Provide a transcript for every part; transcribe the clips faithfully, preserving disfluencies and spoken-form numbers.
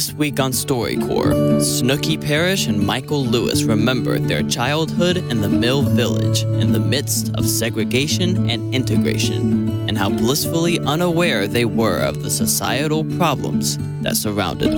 This week on StoryCorps, Snooky Parrish and Michael Lewis remember their childhood in the Mill Village in the midst of segregation and integration, and how blissfully unaware they were of the societal problems that surrounded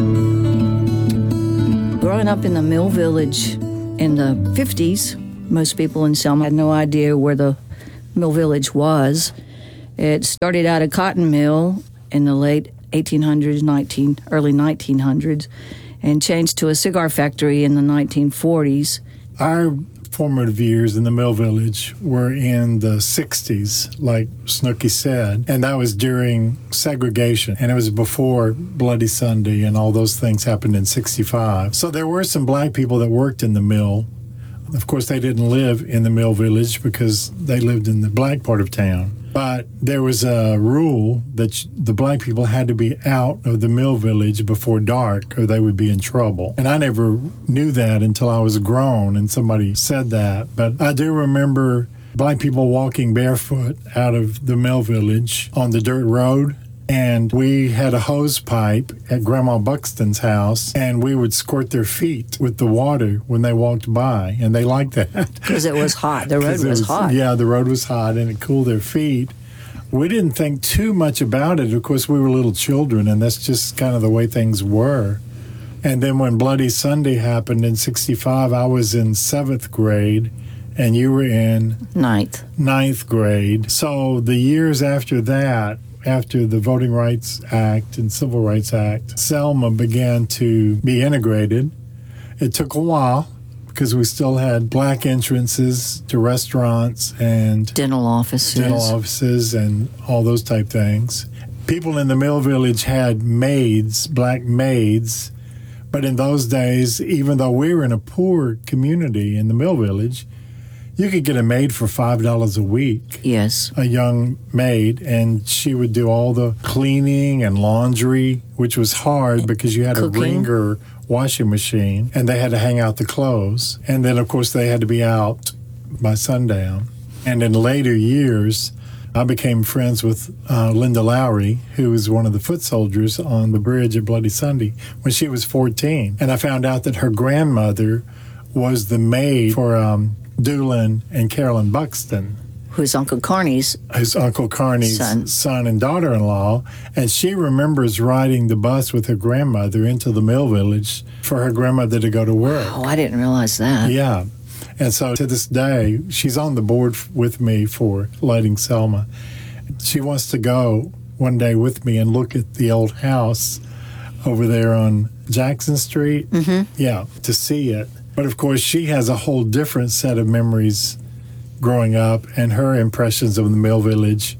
them. Growing up in the Mill Village in the fifties, most people in Selma had no idea where the Mill Village was. It started out a cotton mill in the late eighteen hundreds, nineteen, early nineteen hundreds, and changed to a cigar factory in the nineteen forties. Our formative years in the Mill Village were in the sixties, like Snooky said, and that was during segregation, and it was before Bloody Sunday and all those things happened in sixty-five. So there were some black people that worked in the mill. Of course, they didn't live in the Mill Village because they lived in the black part of town. But there was a rule that the black people had to be out of the Mill Village before dark or they would be in trouble. And I never knew that until I was grown and somebody said that. But I do remember black people walking barefoot out of the Mill Village on the dirt road. And we had a hose pipe at Grandma Buxton's house, and we would squirt their feet with the water when they walked by, and they liked that. Because it was hot. The road was, was hot. Yeah, the road was hot, and it cooled their feet. We didn't think too much about it. Of course, we were little children, and that's just kind of the way things were. And then when Bloody Sunday happened in sixty-five, I was in seventh grade, and you were in... Ninth. Ninth grade. So the years after that, after the Voting Rights Act and Civil Rights Act, Selma began to be integrated. It took a while because we still had black entrances to restaurants and dental offices, dental offices and all those type things. People in the Mill Village had maids, black maids, but in those days, even though we were in a poor community in the Mill Village, you could get a maid for five dollars a week. Yes. A young maid, and she would do all the cleaning and laundry, which was hard because you had Cooking. a Ringer washing machine, and they had to hang out the clothes. And then, of course, they had to be out by sundown. And in later years, I became friends with uh, Linda Lowry, who was one of the foot soldiers on the bridge at Bloody Sunday when she was fourteen. And I found out that her grandmother was the maid for... Um, Doolin and Carolyn Buxton. Who's Uncle Carney's His Uncle Carney's son. son and daughter-in-law. And she remembers riding the bus with her grandmother into the Mill Village for her grandmother to go to work. Oh, I didn't realize that. Yeah. And so to this day, she's on the board f- with me for Lighting Selma. She wants to go one day with me and look at the old house over there on Jackson Street. Mm-hmm. Yeah, to see it. But, of course, she has a whole different set of memories growing up and her impressions of the Mill Village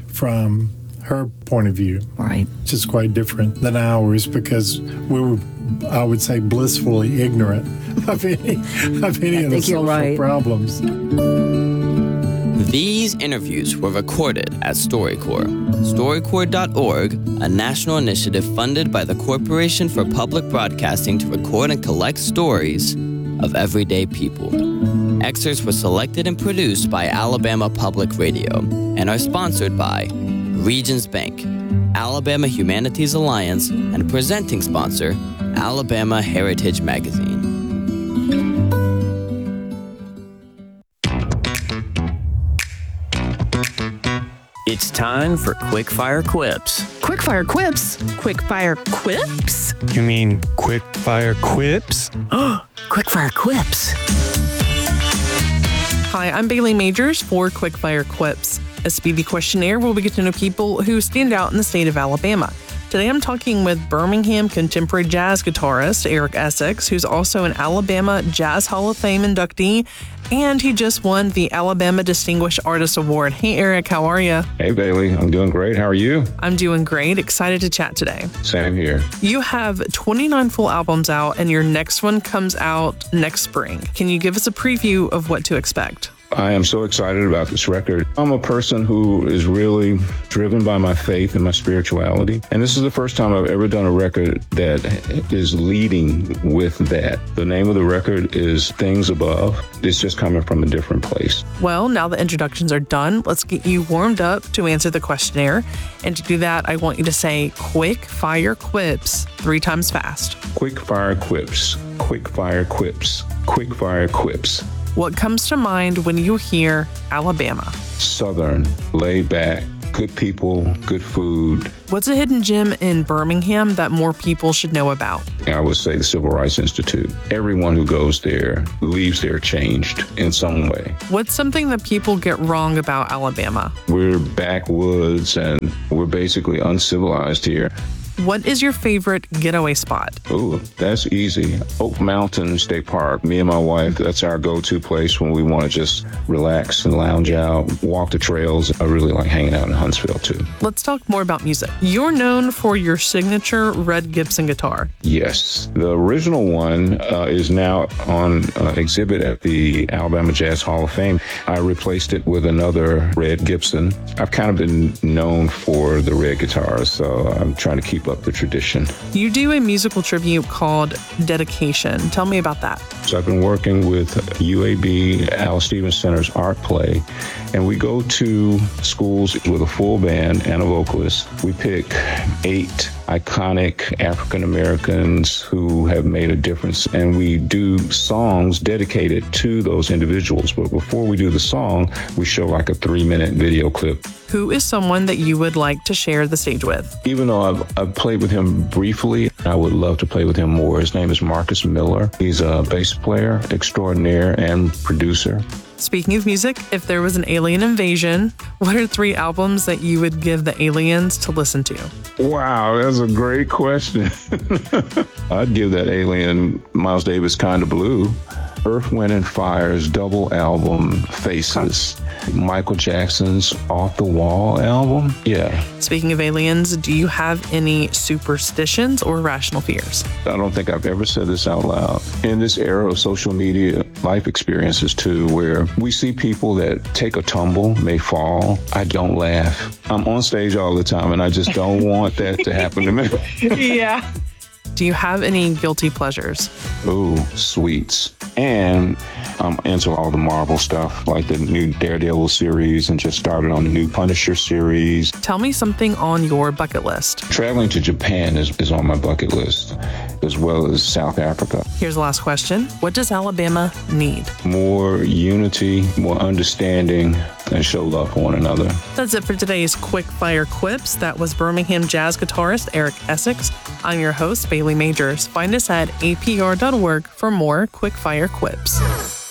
from her point of view. Right. Which is quite different than ours because we were, I would say, blissfully ignorant of any, of any of the social right. problems. These interviews were recorded at StoryCorps. StoryCorps dot org, a national initiative funded by the Corporation for Public Broadcasting to record and collect stories of everyday people. Excerpts were selected and produced by Alabama Public Radio and are sponsored by Regions Bank, Alabama Humanities Alliance, and presenting sponsor, Alabama Heritage Magazine. It's time for Quickfire Quips. Quickfire Quips? Quickfire Quips? You mean quick-fire quips? Quickfire Quips. Hi, I'm Bailey Majors for Quickfire Quips, a speedy questionnaire where we get to know people who stand out in the state of Alabama. Today I'm talking with Birmingham contemporary jazz guitarist Eric Essex, who's also an Alabama Jazz Hall of Fame inductee, and he just won the Alabama Distinguished Artist Award. Hey, Eric, how are you? Hey, Bailey. I'm doing great. How are you? I'm doing great. Excited to chat today. Same here. You have twenty-nine full albums out, and your next one comes out next spring. Can you give us a preview of what to expect? I am so excited about this record. I'm a person who is really driven by my faith and my spirituality. And this is the first time I've ever done a record that is leading with that. The name of the record is Things Above. It's just coming from a different place. Well, now the introductions are done. Let's get you warmed up to answer the questionnaire. And to do that, I want you to say quick fire quips three times fast. Quick fire quips, quick fire quips, quick fire quips. What comes to mind when you hear Alabama? Southern, laid back, good people, good food. What's a hidden gem in Birmingham that more people should know about? I would say the Civil Rights Institute. Everyone who goes there leaves there changed in some way. What's something that people get wrong about Alabama? We're backwoods and we're basically uncivilized here. What is your favorite getaway spot? Ooh, that's easy. Oak Mountain State Park. Me and my wife, that's our go-to place when we want to just relax and lounge out, walk the trails. I really like hanging out in Huntsville, too. Let's talk more about music. You're known for your signature Red Gibson guitar. Yes. The original one uh, is now on uh, exhibit at the Alabama Jazz Hall of Fame. I replaced it with another Red Gibson. I've kind of been known for the red guitars, so I'm trying to keep up the tradition. You do a musical tribute called Dedication. Tell me about that. So I've been working with U A B, Al Stevens Center's art play, and we go to schools with a full band and a vocalist. We pick eight iconic African Americans who have made a difference, and we do songs dedicated to those individuals. But before we do the song, we show like a three-minute video clip. Who is someone that you would like to share the stage with? Even though I've, I've played with him briefly, I would love to play with him more. His name is Marcus Miller. He's a bass player extraordinaire and producer. Speaking of music, if there was an alien invasion, what are three albums that you would give the aliens to listen to? Wow, that's a great question. I'd give that alien Miles Davis Kinda Blue. Earth, Wind and Fire's double album, Faces. Michael Jackson's Off the Wall album. Yeah. Speaking of aliens, do you have any superstitions or rational fears? I don't think I've ever said this out loud. In this era of social media, life experiences too, where we see people that take a tumble, may fall. I don't laugh. I'm on stage all the time and I just don't want that to happen to me. Yeah. Do you have any guilty pleasures? Ooh, sweets. And I'm into all the Marvel stuff, like the new Daredevil series, and just started on the new Punisher series. Tell me something on your bucket list. Traveling to Japan is, is on my bucket list, as well as South Africa. Here's the last question. What does Alabama need? More unity, more understanding, and show love for one another. That's it for today's Quick Fire Quips. That was Birmingham jazz guitarist Eric Essex. I'm your host, Bailey Majors. Find us at A P R dot org for more Quick Fire Quips.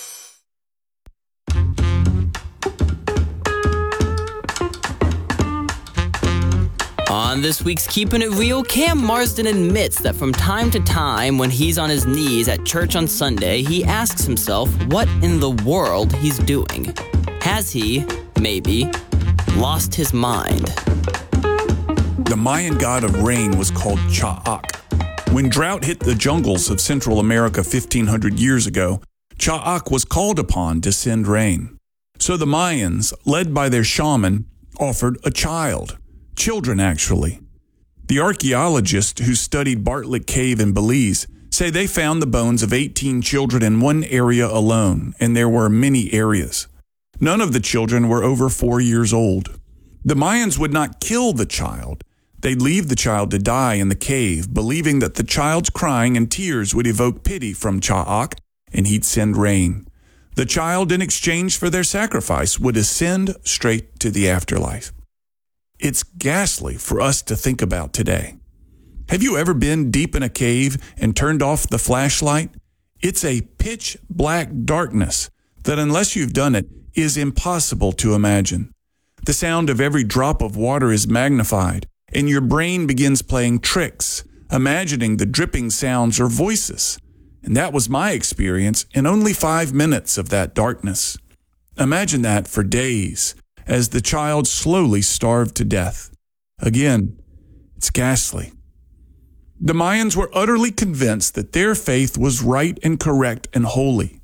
On this week's Keeping It Real, Cam Marsden admits that from time to time, when he's on his knees at church on Sunday, he asks himself what in the world he's doing. Has he, maybe, lost his mind? The Mayan god of rain was called Cha'ak. When drought hit the jungles of Central America fifteen hundred years ago, Cha'ak was called upon to send rain. So the Mayans, led by their shaman, offered a child. Children, actually. The archaeologists who studied Bartlett Cave in Belize say they found the bones of eighteen children in one area alone, and there were many areas. None of the children were over four years old. The Mayans would not kill the child. They'd leave the child to die in the cave, believing that the child's crying and tears would evoke pity from Cha'ak, and he'd send rain. The child, in exchange for their sacrifice, would ascend straight to the afterlife. It's ghastly for us to think about today. Have you ever been deep in a cave and turned off the flashlight? It's a pitch black darkness that, unless you've done it, is impossible to imagine. The sound of every drop of water is magnified, and your brain begins playing tricks, imagining the dripping sounds or voices. And that was my experience in only five minutes of that darkness. Imagine that for days, as the child slowly starved to death. Again, it's ghastly. The Mayans were utterly convinced that their faith was right and correct and holy.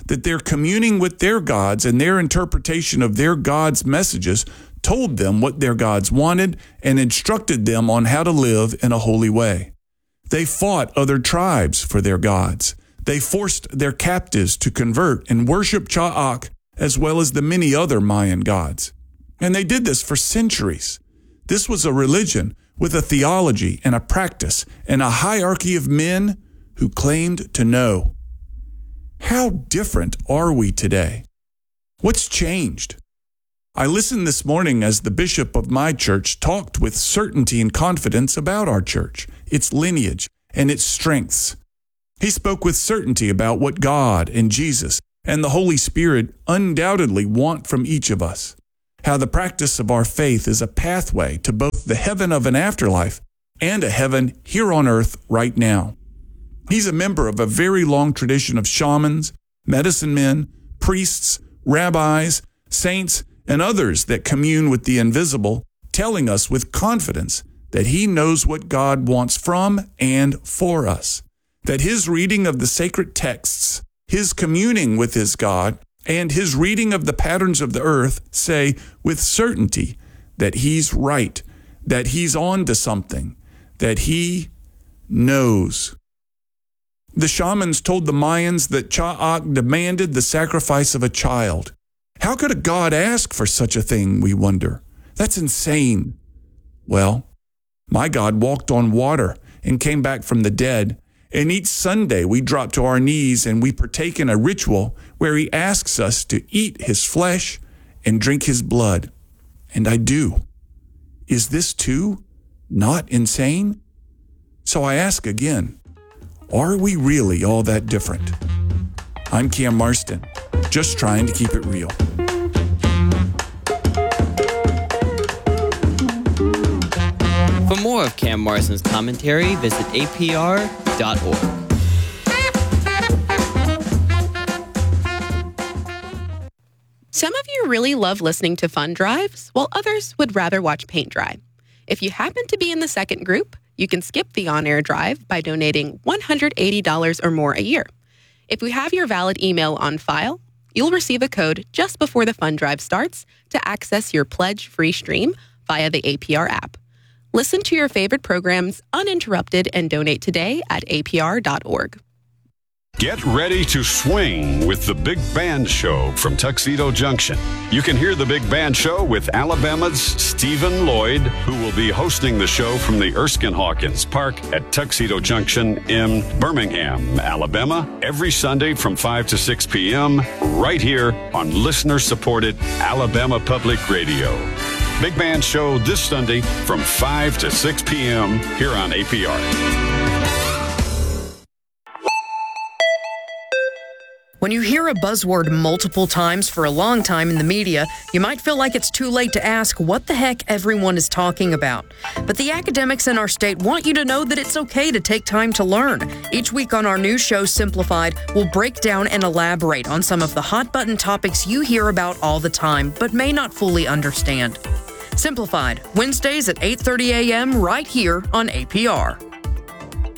that their communing with their gods and their interpretation of their gods' messages told them what their gods wanted and instructed them on how to live in a holy way. They fought other tribes for their gods. They forced their captives to convert and worship Cha'ak as well as the many other Mayan gods. And they did this for centuries. This was a religion with a theology and a practice and a hierarchy of men who claimed to know. How different are we today? What's changed? I listened this morning as the bishop of my church talked with certainty and confidence about our church, its lineage, and its strengths. He spoke with certainty about what God and Jesus and the Holy Spirit undoubtedly want from each of us, how the practice of our faith is a pathway to both the heaven of an afterlife and a heaven here on earth right now. He's a member of a very long tradition of shamans, medicine men, priests, rabbis, saints, and others that commune with the invisible, telling us with confidence that he knows what God wants from and for us, that his reading of the sacred texts, his communing with his God, and his reading of the patterns of the earth say with certainty that he's right, that he's on to something, that he knows. The shamans told the Mayans that Cha'ak demanded the sacrifice of a child. How could a god ask for such a thing, we wonder? That's insane. Well, my God walked on water and came back from the dead, and each Sunday we drop to our knees and we partake in a ritual where he asks us to eat his flesh and drink his blood. And I do. Is this too not insane? So I ask again, are we really all that different? I'm Cam Marston, just trying to keep it real. For more of Cam Marston's commentary, visit A P R dot org. Some of you really love listening to fun drives, while others would rather watch paint dry. If you happen to be in the second group, you can skip the on-air drive by donating one hundred eighty dollars or more a year. If we have your valid email on file, you'll receive a code just before the fun drive starts to access your pledge-free stream via the A P R app. Listen to your favorite programs uninterrupted and donate today at A P R dot org. Get ready to swing with the Big Band Show from Tuxedo Junction. You can hear the Big Band Show with Alabama's Stephen Lloyd, who will be hosting the show from the Erskine Hawkins Park at Tuxedo Junction in Birmingham, Alabama, every Sunday from five to six p.m. right here on listener-supported Alabama Public Radio. Big Band Show this Sunday from five to six p.m. here on A P R. When you hear a buzzword multiple times for a long time in the media, you might feel like it's too late to ask what the heck everyone is talking about. But the academics in our state want you to know that it's okay to take time to learn. Each week on our new show, Simplified, we'll break down and elaborate on some of the hot-button topics you hear about all the time, but may not fully understand. Simplified, Wednesdays at eight thirty a.m. right here on A P R.